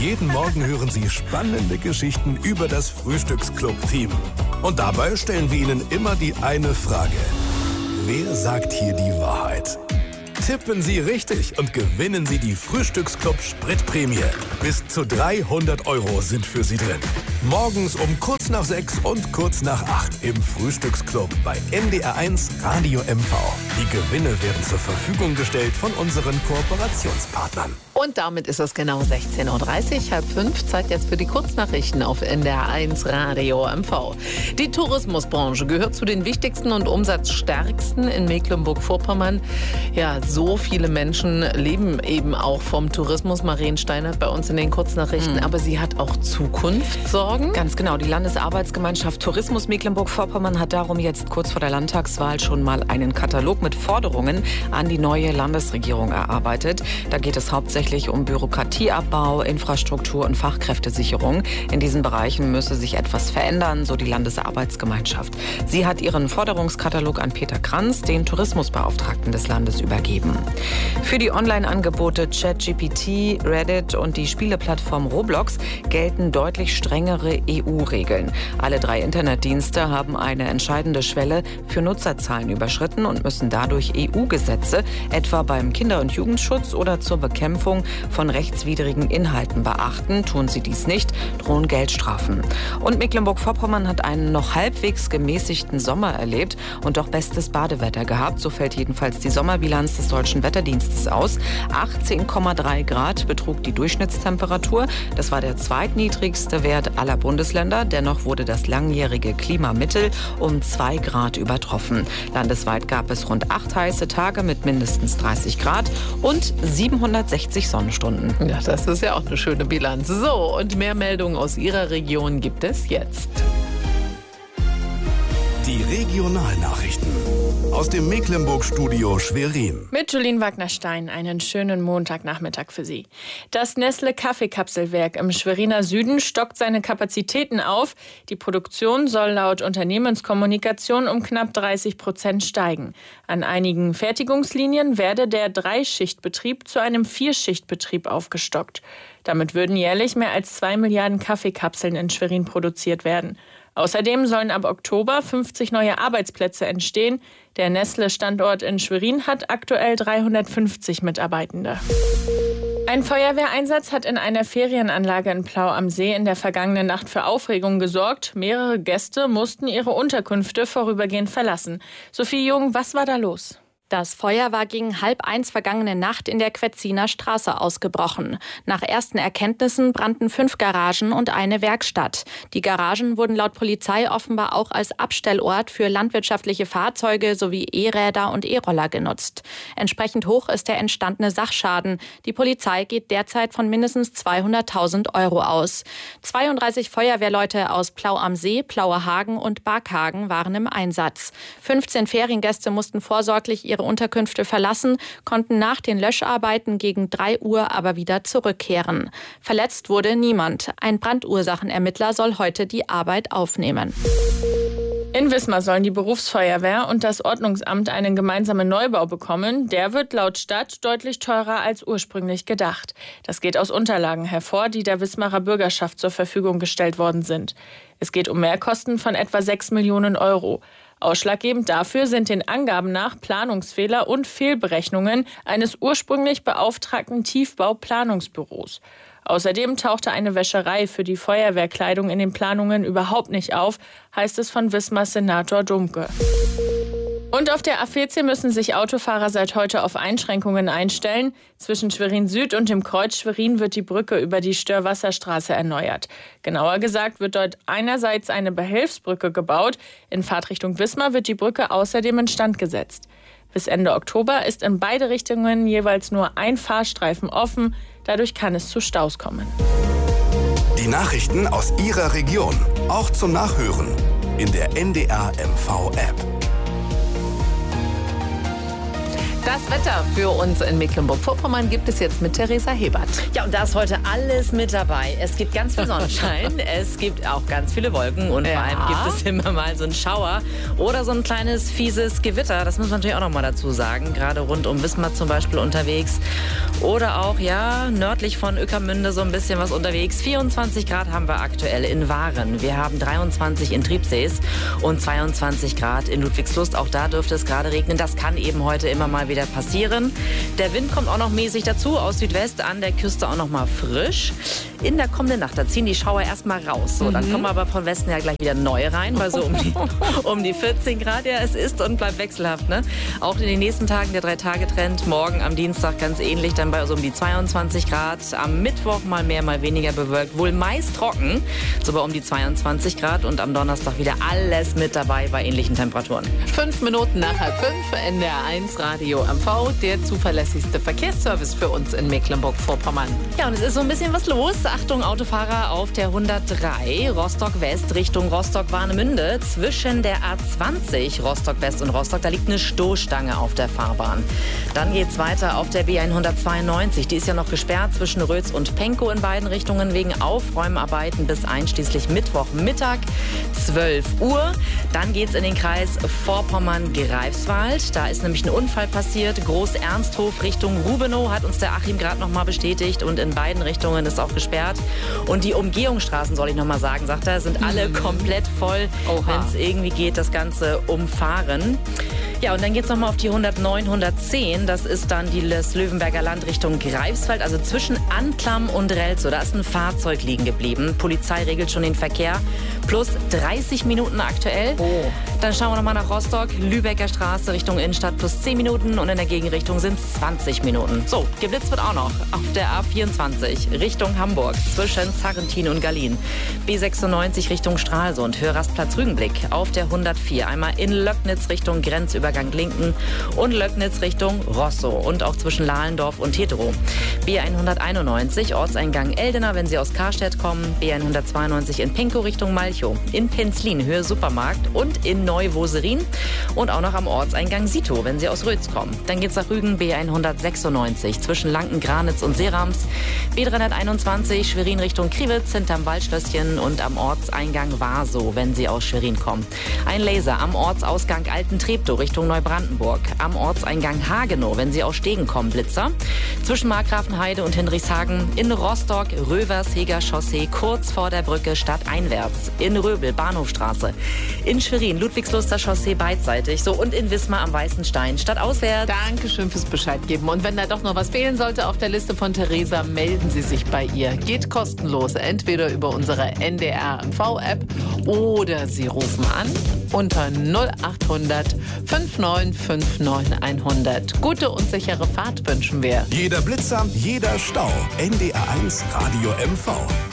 Jeden Morgen hören Sie spannende Geschichten über das Frühstücksclub-Team. Und dabei stellen wir Ihnen immer die eine Frage. Wer sagt hier die Wahrheit? Tippen Sie richtig und gewinnen Sie die Frühstücksclub Spritprämie. Bis zu 300 € sind für Sie drin. Morgens um kurz nach 6 und kurz nach 8 im Frühstücksclub bei NDR1 Radio MV. Die Gewinne werden zur Verfügung gestellt von unseren Kooperationspartnern. Und damit ist es genau 16:30 Uhr, 4:30. Zeit jetzt für die Kurznachrichten auf NDR1 Radio MV. Die Tourismusbranche gehört zu den wichtigsten und umsatzstärksten in Mecklenburg-Vorpommern. Ja, so viele Menschen leben eben auch vom Tourismus. Maren Steinert bei uns in den Kurznachrichten. Aber sie hat auch Zukunftssorgen. Ganz genau. Die Landesarbeitsgemeinschaft Tourismus Mecklenburg-Vorpommern hat darum jetzt kurz vor der Landtagswahl schon mal einen Katalog mit Forderungen an die neue Landesregierung erarbeitet. Da geht es hauptsächlich um Bürokratieabbau, Infrastruktur und Fachkräftesicherung. In diesen Bereichen müsse sich etwas verändern, so die Landesarbeitsgemeinschaft. Sie hat ihren Forderungskatalog an Peter Kranz, den Tourismusbeauftragten des Landes, übergeben. Für die Online-Angebote ChatGPT, Reddit und die Spieleplattform Roblox gelten deutlich strengere EU-Regeln. Alle 3 Internetdienste haben eine entscheidende Schwelle für Nutzerzahlen überschritten und müssen dadurch EU-Gesetze, etwa beim Kinder- und Jugendschutz oder zur Bekämpfung von rechtswidrigen Inhalten beachten. Tun sie dies nicht, drohen Geldstrafen. Und Mecklenburg-Vorpommern hat einen noch halbwegs gemäßigten Sommer erlebt und doch bestes Badewetter gehabt. So fällt jedenfalls die Sommerbilanz des Deutschen Wetterdienstes aus. 18,3 Grad betrug die Durchschnittstemperatur. Das war der zweitniedrigste Wert aller Bundesländer. Dennoch wurde das langjährige Klimamittel um 2 Grad übertroffen. Landesweit gab es rund 8 heiße Tage mit mindestens 30 Grad und 760 Sonnenstunden. Ja, das ist ja auch eine schöne Bilanz. So, und mehr Meldungen aus Ihrer Region gibt es jetzt. Die Regionalnachrichten aus dem Mecklenburg-Studio Schwerin. Mit Julien Wagner-Stein einen schönen Montagnachmittag für Sie. Das Nestle-Kaffeekapselwerk im Schweriner Süden stockt seine Kapazitäten auf. Die Produktion soll laut Unternehmenskommunikation um knapp 30% steigen. An einigen Fertigungslinien werde der 3-Schichtbetrieb zu einem 4-Schichtbetrieb aufgestockt. Damit würden jährlich mehr als 2 Milliarden Kaffeekapseln in Schwerin produziert werden. Außerdem sollen ab Oktober 50 neue Arbeitsplätze entstehen. Der Nestle-Standort in Schwerin hat aktuell 350 Mitarbeitende. Ein Feuerwehreinsatz hat in einer Ferienanlage in Plau am See in der vergangenen Nacht für Aufregung gesorgt. Mehrere Gäste mussten ihre Unterkünfte vorübergehend verlassen. Sophie Jung, was war da los? Das Feuer war gegen 12:30 vergangene Nacht in der Quetziner Straße ausgebrochen. Nach ersten Erkenntnissen brannten 5 Garagen und eine Werkstatt. Die Garagen wurden laut Polizei offenbar auch als Abstellort für landwirtschaftliche Fahrzeuge sowie E-Räder und E-Roller genutzt. Entsprechend hoch ist der entstandene Sachschaden. Die Polizei geht derzeit von mindestens 200.000 € aus. 32 Feuerwehrleute aus Plau am See, Plauerhagen und Barkhagen waren im Einsatz. 15 Feriengäste mussten vorsorglich ihre Unterkünfte verlassen, konnten nach den Löscharbeiten gegen 3 Uhr aber wieder zurückkehren. Verletzt wurde niemand. Ein Brandursachenermittler soll heute die Arbeit aufnehmen. In Wismar sollen die Berufsfeuerwehr und das Ordnungsamt einen gemeinsamen Neubau bekommen. Der wird laut Stadt deutlich teurer als ursprünglich gedacht. Das geht aus Unterlagen hervor, die der Wismarer Bürgerschaft zur Verfügung gestellt worden sind. Es geht um Mehrkosten von etwa 6 Millionen €. Ausschlaggebend dafür sind den Angaben nach Planungsfehler und Fehlberechnungen eines ursprünglich beauftragten Tiefbauplanungsbüros. Außerdem tauchte eine Wäscherei für die Feuerwehrkleidung in den Planungen überhaupt nicht auf, heißt es von Wismars Senator Dumke. Und auf der A14 müssen sich Autofahrer seit heute auf Einschränkungen einstellen. Zwischen Schwerin Süd und dem Kreuz Schwerin wird die Brücke über die Störwasserstraße erneuert. Genauer gesagt wird dort einerseits eine Behelfsbrücke gebaut. In Fahrtrichtung Wismar wird die Brücke außerdem instand gesetzt. Bis Ende Oktober ist in beide Richtungen jeweils nur ein Fahrstreifen offen. Dadurch kann es zu Staus kommen. Die Nachrichten aus Ihrer Region, auch zum Nachhören in der NDR MV App. Das Wetter für uns in Mecklenburg-Vorpommern gibt es jetzt mit Theresa Hebert. Ja, und da ist heute alles mit dabei. Es gibt ganz viel Sonnenschein, es gibt auch ganz viele Wolken und vor allem gibt es immer mal so einen Schauer oder so ein kleines, fieses Gewitter. Das muss man natürlich auch noch mal dazu sagen. Gerade rund um Wismar zum Beispiel unterwegs. Oder auch, nördlich von Ueckermünde so ein bisschen was unterwegs. 24 Grad haben wir aktuell in Waren. Wir haben 23 in Triebsees und 22 Grad in Ludwigslust. Auch da dürfte es gerade regnen. Das kann eben heute immer mal wieder passieren. Der Wind kommt auch noch mäßig dazu, aus Südwest, an der Küste auch noch mal frisch. In der kommenden Nacht, da ziehen die Schauer erstmal raus. So, dann kommen aber von Westen ja gleich wieder neue rein, weil so um die 14 Grad, es ist und bleibt wechselhaft. Ne? Auch in den nächsten Tagen der 3-Tage-Trend, morgen am Dienstag ganz ähnlich, dann bei so um die 22 Grad. Am Mittwoch mal mehr, mal weniger bewölkt, wohl meist trocken, so bei um die 22 Grad und am Donnerstag wieder alles mit dabei bei ähnlichen Temperaturen. 5 Minuten nach 4:30, NDR1 Radio MV, der zuverlässigste Verkehrsservice für uns in Mecklenburg-Vorpommern. Ja, und es ist so ein bisschen was los. Achtung, Autofahrer auf der 103, Rostock-West Richtung Rostock-Warnemünde. Zwischen der A20 Rostock-West und Rostock, da liegt eine Stoßstange auf der Fahrbahn. Dann geht's weiter auf der B192. Die ist ja noch gesperrt zwischen Rötz und Penkow in beiden Richtungen wegen Aufräumarbeiten bis einschließlich Mittwochmittag, 12 Uhr. Dann geht's in den Kreis Vorpommern-Greifswald. Da ist nämlich ein Unfall passiert. Groß-Ernsthof Richtung Rubenow, hat uns der Achim gerade noch mal bestätigt. Und in beiden Richtungen ist auch gesperrt. Und die Umgehungsstraßen, soll ich noch mal sagen, sagt er, sind alle komplett voll. Wenn es irgendwie geht, das Ganze umfahren. Ja, und dann geht's noch mal auf die 109, 110. Das ist dann das Löwenberger Land Richtung Greifswald, also zwischen Anklam und Relzow. Da ist ein Fahrzeug liegen geblieben. Polizei regelt schon den Verkehr. Plus 30 Minuten aktuell. Dann schauen wir noch mal nach Rostock. Lübecker Straße Richtung Innenstadt plus 10 Minuten und in der Gegenrichtung sind es 20 Minuten. So, geblitzt wird auch noch auf der A24 Richtung Hamburg zwischen Sarrentin und Gallien. B96 Richtung Stralsund, Hörrastplatz Rügenblick auf der 104. Einmal in Löcknitz Richtung Grenzübergang Linken und Löcknitz Richtung Rostow und auch zwischen Lahlendorf und Hetero. B191 Ortseingang Eldena, wenn Sie aus Karstedt kommen. B192 in Penkow Richtung Malchow. In Penzlin Höhe Supermarkt und in Neu-Woserin und auch noch am Ortseingang Sito, wenn Sie aus Rötz kommen. Dann geht's nach Rügen, B196 zwischen Lanken-Granitz und Seerams. B321 Schwerin Richtung Kriwitz hinterm Waldschlösschen und am Ortseingang Warsow, wenn Sie aus Schwerin kommen. Ein Laser am Ortsausgang Alten-Treptow Richtung Neubrandenburg. Am Ortseingang Hagenow, wenn Sie aus Stegen kommen, Blitzer. Zwischen Markgrafenheide und Hinrichshagen. In Rostock, Röversheger Chaussee, kurz vor der Brücke stadteinwärts. In Röbel, Bahnhofstraße. In Schwerin, Ludwigsluster Chaussee beidseitig. So, und in Wismar am Weißen Stein, stadtauswärts. Dankeschön fürs Bescheid geben. Und wenn da doch noch was fehlen sollte auf der Liste von Theresa, melden Sie sich bei ihr. Geht kostenlos, entweder über unsere NDR MV-App oder Sie rufen an unter 0800 5959 100. Gute und sichere Fahrt wünschen wir. Jeder Blitzer, jeder Stau. NDR1 Radio MV.